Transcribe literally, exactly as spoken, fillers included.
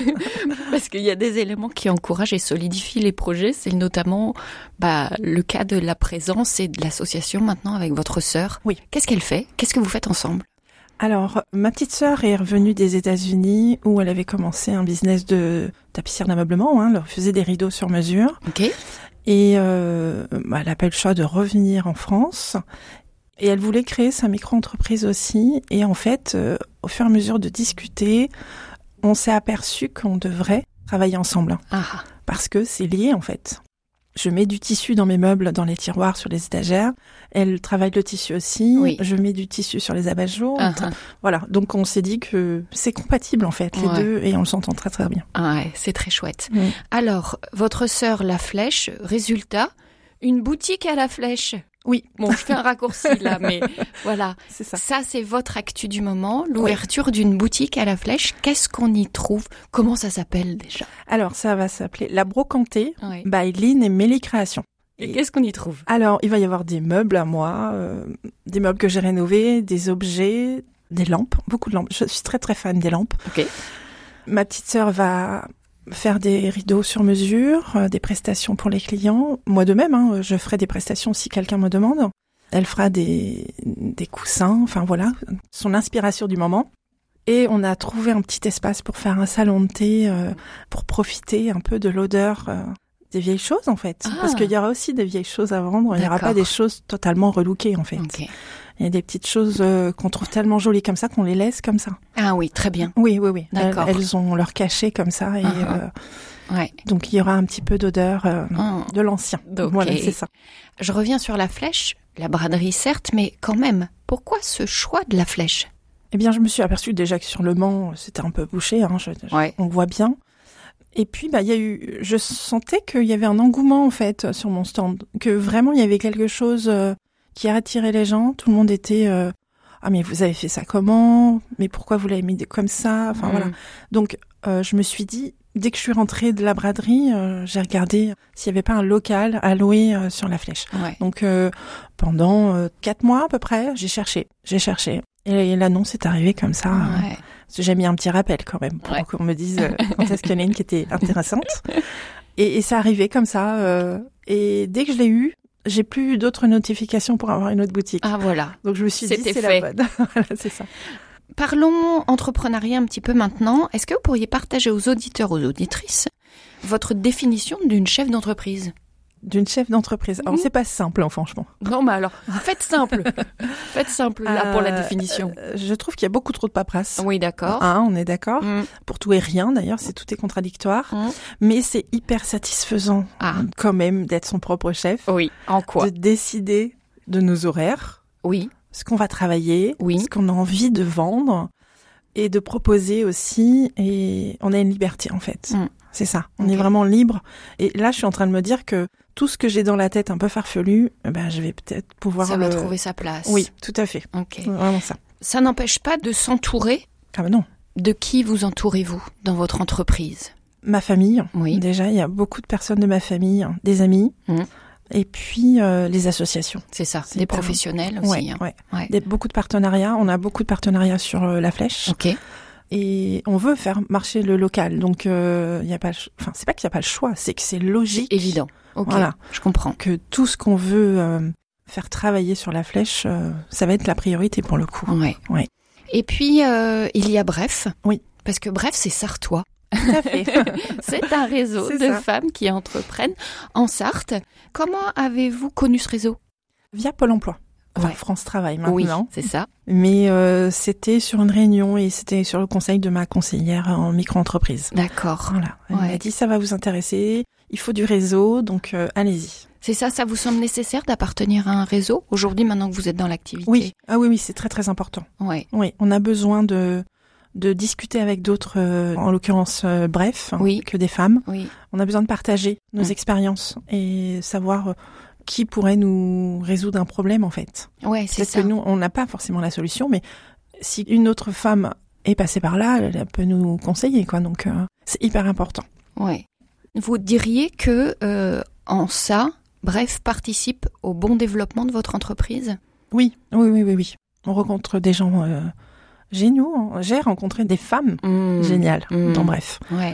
Parce qu'il y a des éléments qui encouragent et solidifient les projets. C'est notamment bah, le cas de la présence et de l'association maintenant avec votre sœur. Oui. Qu'est-ce qu'elle fait? Qu'est-ce que vous faites ensemble? Alors, ma petite sœur est revenue des États-Unis où elle avait commencé un business de tapissière d'ameublement. Hein, elle faisait des rideaux sur mesure. Ok. Et euh, bah, elle n'a pas eu le choix de revenir en France. Et elle voulait créer sa micro-entreprise aussi. Et en fait, euh, au fur et à mesure de discuter, on s'est aperçu qu'on devrait travailler ensemble. Ah. Parce que c'est lié en fait. Je mets du tissu dans mes meubles, dans les tiroirs, sur les étagères. Elle travaille le tissu aussi. Oui. Je mets du tissu sur les abat-jours. Uh-huh. Voilà. Donc, on s'est dit que c'est compatible, en fait, les ouais. deux, et on s'entend très, très bien. Ah ouais, c'est très chouette. Mm. Alors, votre sœur La Flèche, résultat, une boutique à La Flèche. Oui. Bon, je fais un raccourci là, mais voilà. C'est ça. Ça, c'est votre actu du moment, l'ouverture oui. d'une boutique à La Flèche. Qu'est-ce qu'on y trouve? Comment ça s'appelle déjà? Alors, ça va s'appeler La Brocantée oui. by Lynn et Mélie Création. Et, et qu'est-ce qu'on y trouve? Alors, il va y avoir des meubles à moi, euh, des meubles que j'ai rénovés, des objets, des lampes, beaucoup de lampes. Je suis très très fan des lampes. Ok. Ma petite sœur va faire des rideaux sur mesure, euh, des prestations pour les clients. Moi de même, hein, je ferai des prestations si quelqu'un me demande. Elle fera des, des coussins, enfin voilà, son inspiration du moment. Et on a trouvé un petit espace pour faire un salon de thé, euh, pour profiter un peu de l'odeur euh, des vieilles choses en fait. Ah. Parce qu'il y aura aussi des vieilles choses à vendre, il n'y aura pas des choses totalement relookées en fait. Okay. Il y a des petites choses euh, qu'on trouve tellement jolies comme ça qu'on les laisse comme ça. Ah oui, très bien. Oui, oui, oui. D'accord. Elles, elles ont leur cachet comme ça. Et, uh-huh. euh, ouais. Donc, il y aura un petit peu d'odeur euh, uh-huh. de l'ancien. Okay. Voilà, c'est ça. Je reviens sur La Flèche, la braderie certes, mais quand même, pourquoi ce choix de La Flèche? Eh bien, je me suis aperçue déjà que sur le Mans, c'était un peu bouché. Hein, je, je, ouais. On voit bien. Et puis, bah, il y a eu, je sentais qu'il y avait un engouement, en fait, sur mon stand. Que vraiment, il y avait quelque chose euh, qui a attiré les gens. Tout le monde était... Euh, ah, mais vous avez fait ça comment? Mais pourquoi vous l'avez mis comme ça? Enfin, mmh. voilà. Donc, euh, je me suis dit, dès que je suis rentrée de la braderie, euh, j'ai regardé s'il n'y avait pas un local à louer euh, sur La Flèche. Ouais. Donc, euh, pendant euh, quatre mois à peu près, j'ai cherché, j'ai cherché. Et, et l'annonce est arrivée comme ça. Ouais. Euh, parce que j'ai mis un petit rappel quand même pour ouais. qu'on me dise euh, quand est-ce qu'il y en a une qui était intéressante. Et, et ça arrivait comme ça. Euh, et dès que je l'ai eu, j'ai plus eu d'autres notifications pour avoir une autre boutique. Ah voilà. Donc je me suis C'était dit c'est fait. la bonne. Voilà, c'est ça. Parlons entrepreneuriat un petit peu maintenant. Est-ce que vous pourriez partager aux auditeurs, aux auditrices, votre définition d'une chef d'entreprise? D'une chef d'entreprise. Alors, mmh. c'est pas simple, hein, franchement. Non, mais alors, faites simple. Faites simple, là, euh, pour la définition. Je trouve qu'il y a beaucoup trop de paperasse. Oui, d'accord. Hein, on est d'accord. Mmh. Pour tout et rien, d'ailleurs, c'est tout est contradictoire. Mmh. Mais c'est hyper satisfaisant, ah. quand même, d'être son propre chef. Oui. En quoi? De décider de nos horaires. Oui. Ce qu'on va travailler. Oui. Ce qu'on a envie de vendre. Et de proposer aussi. Et on a une liberté, en fait. Mmh. C'est ça. On okay. est vraiment libre. Et là, je suis en train de me dire que tout ce que j'ai dans la tête un peu farfelu, ben, je vais peut-être pouvoir... Ça le... va trouver sa place. Oui, tout à fait. Ok. Vraiment ça. Ça n'empêche pas de s'entourer. Ah ben non. De qui vous entourez-vous dans votre entreprise? Ma famille. Oui. Déjà, il y a beaucoup de personnes de ma famille, des amis. Mmh. Et puis, euh, les associations. C'est ça, c'est des professionnels aussi. Ouais, hein. ouais. ouais. Des, beaucoup de partenariats. On a beaucoup de partenariats sur euh, La Flèche. Ok. Et on veut faire marcher le local. Donc, euh, il y a pas, enfin, c'est pas qu'il n'y a pas le choix, c'est que c'est logique. C'est évident. Ok, voilà. Je comprends. Que tout ce qu'on veut euh, faire travailler sur La Flèche, euh, ça va être la priorité pour le coup. Ouais. ouais. Et puis, euh, il y a Bref. Oui. Parce que Bref, c'est sartois. Tout à fait. C'est un réseau c'est de ça. femmes qui entreprennent en Sarthe. Comment avez-vous connu ce réseau? Via Pôle emploi. Enfin, ouais. France Travail maintenant. Oui, c'est ça. Mais euh, c'était sur une réunion et c'était sur le conseil de ma conseillère en micro-entreprise. D'accord. Voilà. Elle ouais. m'a dit, ça va vous intéresser, il faut du réseau, donc euh, allez-y. C'est ça, ça vous semble nécessaire d'appartenir à un réseau aujourd'hui, maintenant que vous êtes dans l'activité? Oui, ah oui, oui, c'est très très important. Ouais. Oui, on a besoin de de discuter avec d'autres, euh, en l'occurrence, euh, bref, oui. que des femmes. Oui. On a besoin de partager nos mmh. expériences et savoir... Euh, qui pourrait nous résoudre un problème, en fait. Ouais, c'est Peut-être ça. que nous, on n'a pas forcément la solution, mais si une autre femme est passée par là, elle peut nous conseiller, quoi. Donc, euh, c'est hyper important. Ouais. Vous diriez que, euh, en ça, Bref, participe au bon développement de votre entreprise? Oui, oui, oui, oui, oui. On rencontre des gens euh, géniaux. J'ai rencontré des femmes mmh. géniales, mmh. dans Bref. Ouais.